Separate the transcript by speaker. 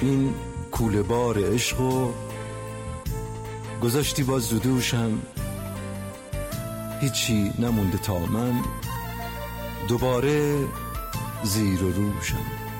Speaker 1: این کوله بار عشق و گذاشتی باز زدوشم، هیچی نمونده تا من دوباره زیر و روشم.